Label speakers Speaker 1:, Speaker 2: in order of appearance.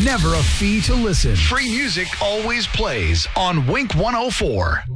Speaker 1: Never a fee to listen.
Speaker 2: Free music always plays on Wink 104.